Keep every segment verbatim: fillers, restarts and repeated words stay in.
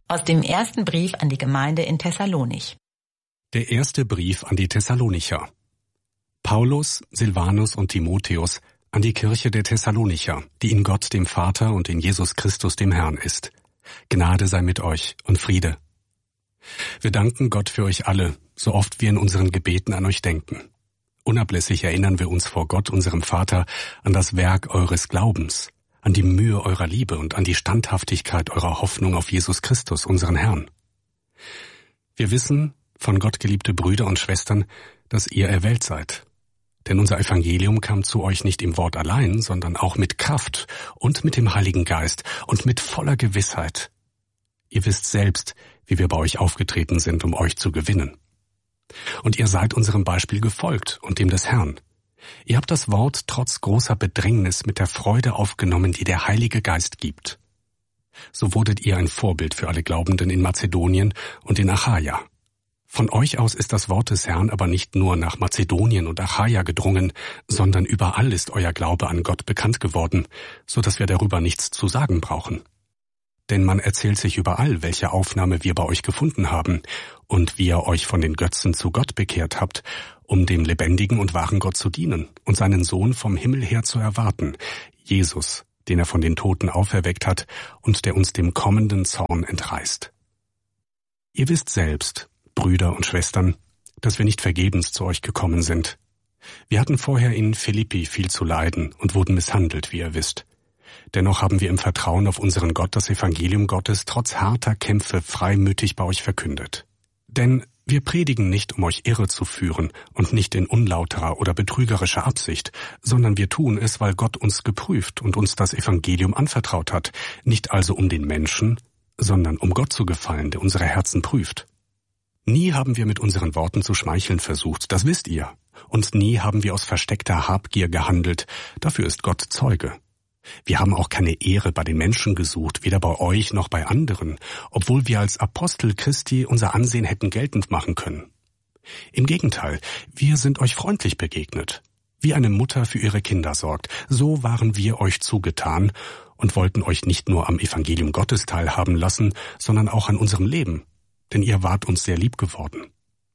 Aus dem ersten Brief an die Gemeinde in Thessalonich. Der erste Brief an die Thessalonicher. Paulus, Silvanus und Timotheus an die Kirche der Thessalonicher, die in Gott dem Vater und in Jesus Christus dem Herrn ist. Gnade sei mit euch und Friede. Wir danken Gott für euch alle, so oft wir in unseren Gebeten an euch denken. Unablässig erinnern wir uns vor Gott, unserem Vater, an das Werk eures Glaubens, an die Mühe eurer Liebe und an die Standhaftigkeit eurer Hoffnung auf Jesus Christus, unseren Herrn. Wir wissen, von Gott geliebte Brüder und Schwestern, dass ihr erwählt seid. Denn unser Evangelium kam zu euch nicht im Wort allein, sondern auch mit Kraft und mit dem Heiligen Geist und mit voller Gewissheit. Ihr wisst selbst, wie wir bei euch aufgetreten sind, um euch zu gewinnen. Und ihr seid unserem Beispiel gefolgt und dem des Herrn. Ihr habt das Wort trotz großer Bedrängnis mit der Freude aufgenommen, die der Heilige Geist gibt. So wurdet ihr ein Vorbild für alle Glaubenden in Mazedonien und in Achaia. Von euch aus ist das Wort des Herrn aber nicht nur nach Mazedonien und Achaia gedrungen, sondern überall ist euer Glaube an Gott bekannt geworden, so dass wir darüber nichts zu sagen brauchen. Denn man erzählt sich überall, welche Aufnahme wir bei euch gefunden haben und wie ihr euch von den Götzen zu Gott bekehrt habt, um dem lebendigen und wahren Gott zu dienen und seinen Sohn vom Himmel her zu erwarten, Jesus, den er von den Toten auferweckt hat und der uns dem kommenden Zorn entreißt. Ihr wisst selbst, Brüder und Schwestern, dass wir nicht vergebens zu euch gekommen sind. Wir hatten vorher in Philippi viel zu leiden und wurden misshandelt, wie ihr wisst. Dennoch haben wir im Vertrauen auf unseren Gott das Evangelium Gottes trotz harter Kämpfe freimütig bei euch verkündet. Denn wir predigen nicht, um euch irre zu führen und nicht in unlauterer oder betrügerischer Absicht, sondern wir tun es, weil Gott uns geprüft und uns das Evangelium anvertraut hat, nicht also um den Menschen, sondern um Gott zu gefallen, der unsere Herzen prüft. Nie haben wir mit unseren Worten zu schmeicheln versucht, das wisst ihr. Und nie haben wir aus versteckter Habgier gehandelt, dafür ist Gott Zeuge. Wir haben auch keine Ehre bei den Menschen gesucht, weder bei euch noch bei anderen, obwohl wir als Apostel Christi unser Ansehen hätten geltend machen können. Im Gegenteil, wir sind euch freundlich begegnet. Wie eine Mutter für ihre Kinder sorgt, so waren wir euch zugetan und wollten euch nicht nur am Evangelium Gottes teilhaben lassen, sondern auch an unserem Leben. Denn ihr wart uns sehr lieb geworden.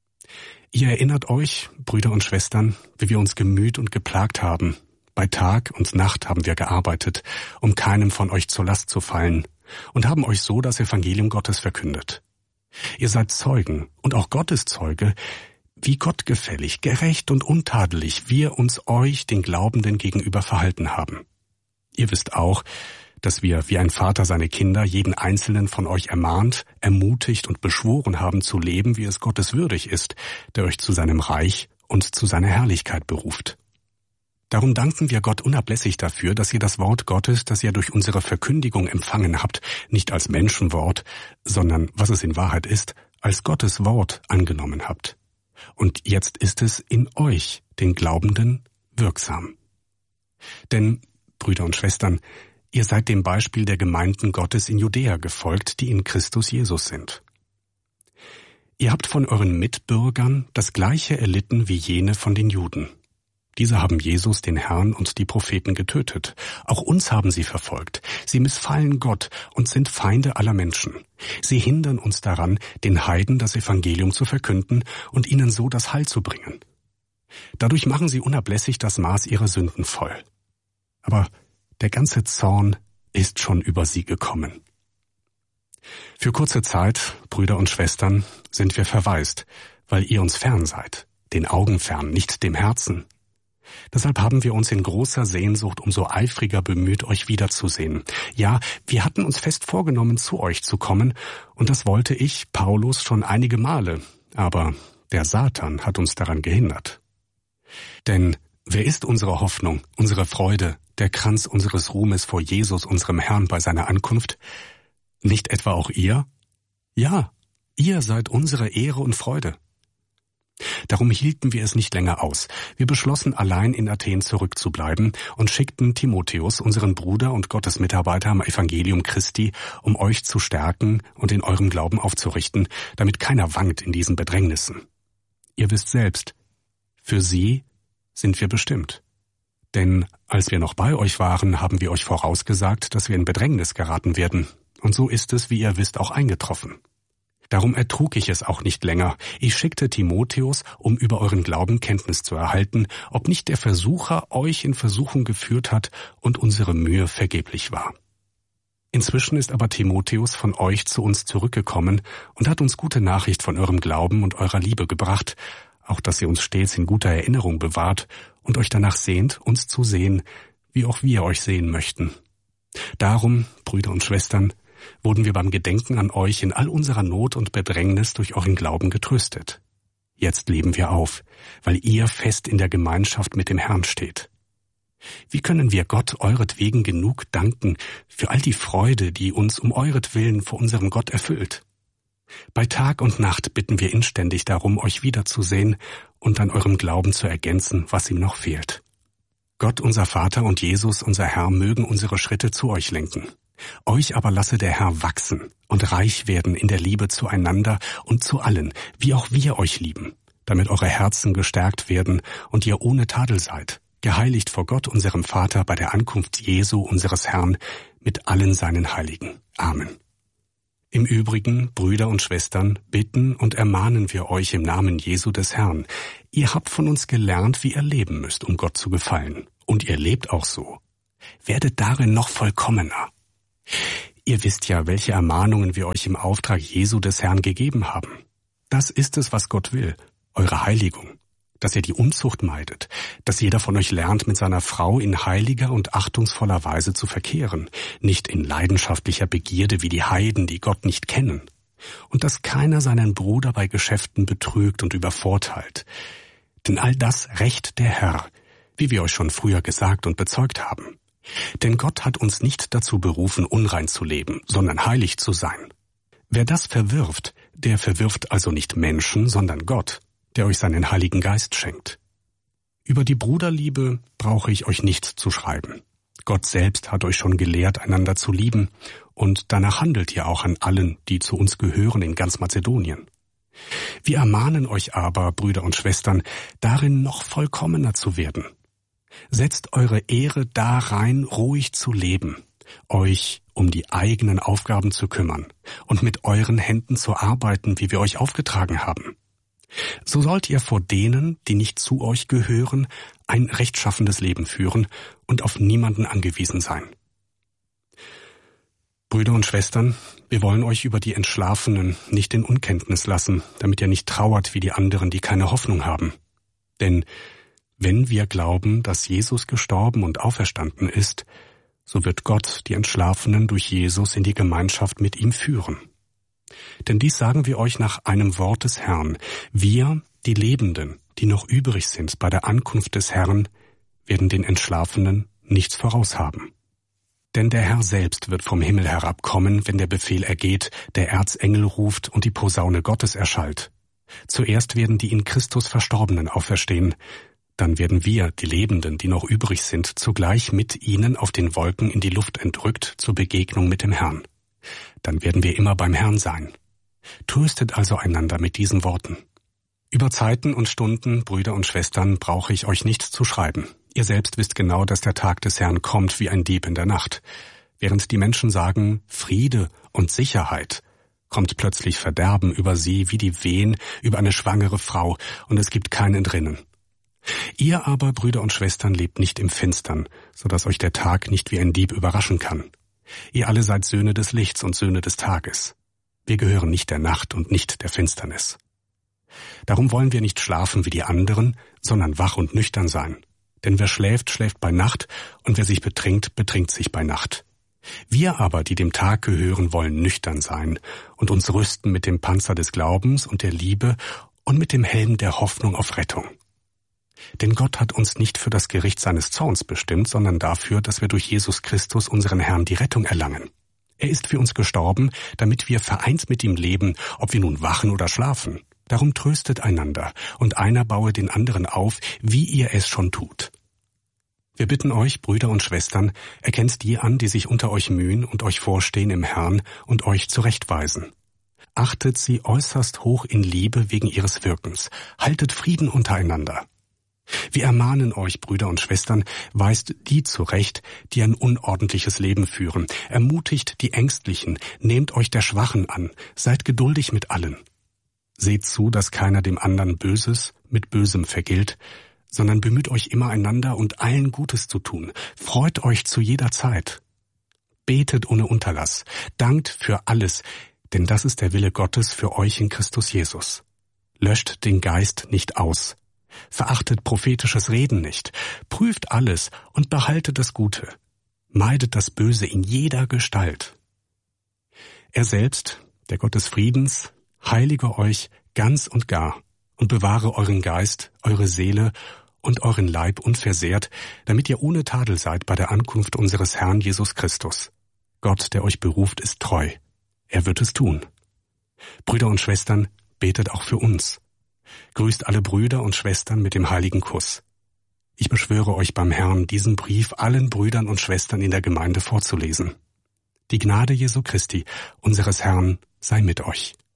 Ihr erinnert euch, Brüder und Schwestern, wie wir uns gemüht und geplagt haben. Bei Tag und Nacht haben wir gearbeitet, um keinem von euch zur Last zu fallen, und haben euch so das Evangelium Gottes verkündet. Ihr seid Zeugen und auch Gottes Zeuge, wie gottgefällig, gerecht und untadelig wir uns euch, den Glaubenden, gegenüber verhalten haben. Ihr wisst auch, dass wir, wie ein Vater seine Kinder, jeden einzelnen von euch ermahnt, ermutigt und beschworen haben zu leben, wie es Gottes würdig ist, der euch zu seinem Reich und zu seiner Herrlichkeit beruft. Darum danken wir Gott unablässig dafür, dass ihr das Wort Gottes, das ihr durch unsere Verkündigung empfangen habt, nicht als Menschenwort, sondern, was es in Wahrheit ist, als Gottes Wort angenommen habt. Und jetzt ist es in euch, den Glaubenden, wirksam. Denn, Brüder und Schwestern, ihr seid dem Beispiel der Gemeinden Gottes in Judäa gefolgt, die in Christus Jesus sind. Ihr habt von euren Mitbürgern das Gleiche erlitten wie jene von den Juden. Diese haben Jesus, den Herrn und die Propheten getötet. Auch uns haben sie verfolgt. Sie missfallen Gott und sind Feinde aller Menschen. Sie hindern uns daran, den Heiden das Evangelium zu verkünden und ihnen so das Heil zu bringen. Dadurch machen sie unablässig das Maß ihrer Sünden voll. Aber der ganze Zorn ist schon über sie gekommen. Für kurze Zeit, Brüder und Schwestern, sind wir verwaist, weil ihr uns fern seid, den Augen fern, nicht dem Herzen. Deshalb haben wir uns in großer Sehnsucht umso eifriger bemüht, euch wiederzusehen. Ja, wir hatten uns fest vorgenommen, zu euch zu kommen, und das wollte ich, Paulus, schon einige Male, aber der Satan hat uns daran gehindert. Denn wer ist unsere Hoffnung, unsere Freude, der Kranz unseres Ruhmes vor Jesus, unserem Herrn, bei seiner Ankunft? Nicht etwa auch ihr? Ja, ihr seid unsere Ehre und Freude. Darum hielten wir es nicht länger aus. Wir beschlossen, allein in Athen zurückzubleiben und schickten Timotheus, unseren Bruder und Gottesmitarbeiter am Evangelium Christi, um euch zu stärken und in eurem Glauben aufzurichten, damit keiner wankt in diesen Bedrängnissen. Ihr wisst selbst, für sie sind wir bestimmt. Denn als wir noch bei euch waren, haben wir euch vorausgesagt, dass wir in Bedrängnis geraten werden. Und so ist es, wie ihr wisst, auch eingetroffen. Darum ertrug ich es auch nicht länger. Ich schickte Timotheus, um über euren Glauben Kenntnis zu erhalten, ob nicht der Versucher euch in Versuchung geführt hat und unsere Mühe vergeblich war. Inzwischen ist aber Timotheus von euch zu uns zurückgekommen und hat uns gute Nachricht von eurem Glauben und eurer Liebe gebracht, auch dass ihr uns stets in guter Erinnerung bewahrt und euch danach sehnt, uns zu sehen, wie auch wir euch sehen möchten. Darum, Brüder und Schwestern, wurden wir beim Gedenken an euch in all unserer Not und Bedrängnis durch euren Glauben getröstet. Jetzt leben wir auf, weil ihr fest in der Gemeinschaft mit dem Herrn steht. Wie können wir Gott euretwegen genug danken für all die Freude, die uns um euretwillen vor unserem Gott erfüllt? Bei Tag und Nacht bitten wir inständig darum, euch wiederzusehen und an eurem Glauben zu ergänzen, was ihm noch fehlt. Gott, unser Vater und Jesus, unser Herr, mögen unsere Schritte zu euch lenken. Euch aber lasse der Herr wachsen und reich werden in der Liebe zueinander und zu allen, wie auch wir euch lieben, damit eure Herzen gestärkt werden und ihr ohne Tadel seid, geheiligt vor Gott, unserem Vater, bei der Ankunft Jesu, unseres Herrn, mit allen seinen Heiligen. Amen. Im Übrigen, Brüder und Schwestern, bitten und ermahnen wir euch im Namen Jesu des Herrn. Ihr habt von uns gelernt, wie ihr leben müsst, um Gott zu gefallen. Und ihr lebt auch so. Werdet darin noch vollkommener. Ihr wisst ja, welche Ermahnungen wir euch im Auftrag Jesu des Herrn gegeben haben. Das ist es, was Gott will, eure Heiligung, dass ihr die Unzucht meidet, dass jeder von euch lernt, mit seiner Frau in heiliger und achtungsvoller Weise zu verkehren, nicht in leidenschaftlicher Begierde wie die Heiden, die Gott nicht kennen, und dass keiner seinen Bruder bei Geschäften betrügt und übervorteilt. Denn all das rächt der Herr, wie wir euch schon früher gesagt und bezeugt haben. Denn Gott hat uns nicht dazu berufen, unrein zu leben, sondern heilig zu sein. Wer das verwirft, der verwirft also nicht Menschen, sondern Gott, der euch seinen Heiligen Geist schenkt. Über die Bruderliebe brauche ich euch nichts zu schreiben. Gott selbst hat euch schon gelehrt, einander zu lieben, und danach handelt ihr auch an allen, die zu uns gehören in ganz Mazedonien. Wir ermahnen euch aber, Brüder und Schwestern, darin noch vollkommener zu werden. Setzt eure Ehre darein, ruhig zu leben, euch um die eigenen Aufgaben zu kümmern und mit euren Händen zu arbeiten, wie wir euch aufgetragen haben. So sollt ihr vor denen, die nicht zu euch gehören, ein rechtschaffendes Leben führen und auf niemanden angewiesen sein. Brüder und Schwestern, wir wollen euch über die Entschlafenen nicht in Unkenntnis lassen, damit ihr nicht trauert wie die anderen, die keine Hoffnung haben. Denn wenn wir glauben, dass Jesus gestorben und auferstanden ist, so wird Gott die Entschlafenen durch Jesus in die Gemeinschaft mit ihm führen. Denn dies sagen wir euch nach einem Wort des Herrn. Wir, die Lebenden, die noch übrig sind bei der Ankunft des Herrn, werden den Entschlafenen nichts voraushaben. Denn der Herr selbst wird vom Himmel herabkommen, wenn der Befehl ergeht, der Erzengel ruft und die Posaune Gottes erschallt. Zuerst werden die in Christus Verstorbenen auferstehen. Dann werden wir, die Lebenden, die noch übrig sind, zugleich mit ihnen auf den Wolken in die Luft entrückt zur Begegnung mit dem Herrn. Dann werden wir immer beim Herrn sein. Tröstet also einander mit diesen Worten. Über Zeiten und Stunden, Brüder und Schwestern, brauche ich euch nichts zu schreiben. Ihr selbst wisst genau, dass der Tag des Herrn kommt wie ein Dieb in der Nacht. Während die Menschen sagen Friede und Sicherheit, kommt plötzlich Verderben über sie wie die Wehen über eine schwangere Frau, und es gibt kein Entrinnen. Ihr aber, Brüder und Schwestern, lebt nicht im Finstern, so dass euch der Tag nicht wie ein Dieb überraschen kann. Ihr alle seid Söhne des Lichts und Söhne des Tages. Wir gehören nicht der Nacht und nicht der Finsternis. Darum wollen wir nicht schlafen wie die anderen, sondern wach und nüchtern sein. Denn wer schläft, schläft bei Nacht, und wer sich betrinkt, betrinkt sich bei Nacht. Wir aber, die dem Tag gehören, wollen nüchtern sein und uns rüsten mit dem Panzer des Glaubens und der Liebe und mit dem Helm der Hoffnung auf Rettung. Denn Gott hat uns nicht für das Gericht seines Zorns bestimmt, sondern dafür, dass wir durch Jesus Christus, unseren Herrn, die Rettung erlangen. Er ist für uns gestorben, damit wir vereint mit ihm leben, ob wir nun wachen oder schlafen. Darum tröstet einander, und einer baue den anderen auf, wie ihr es schon tut. Wir bitten euch, Brüder und Schwestern, erkennt die an, die sich unter euch mühen und euch vorstehen im Herrn und euch zurechtweisen. Achtet sie äußerst hoch in Liebe wegen ihres Wirkens. Haltet Frieden untereinander. Wir ermahnen euch, Brüder und Schwestern, weist die zurecht, die ein unordentliches Leben führen, ermutigt die Ängstlichen, nehmt euch der Schwachen an, seid geduldig mit allen. Seht zu, dass keiner dem anderen Böses mit Bösem vergilt, sondern bemüht euch immer einander und allen Gutes zu tun, freut euch zu jeder Zeit. Betet ohne Unterlass, dankt für alles, denn das ist der Wille Gottes für euch in Christus Jesus. Löscht den Geist nicht aus. Verachtet prophetisches Reden nicht. Prüft alles und behaltet das Gute. Meidet das Böse in jeder Gestalt. Er selbst, der Gott des Friedens, heilige euch ganz und gar und bewahre euren Geist, eure Seele und euren Leib unversehrt, damit ihr ohne Tadel seid bei der Ankunft unseres Herrn Jesus Christus. Gott, der euch beruft, ist treu. Er wird es tun. Brüder und Schwestern, betet auch für uns. Grüßt alle Brüder und Schwestern mit dem heiligen Kuss. Ich beschwöre euch beim Herrn, diesen Brief allen Brüdern und Schwestern in der Gemeinde vorzulesen. Die Gnade Jesu Christi, unseres Herrn, sei mit euch.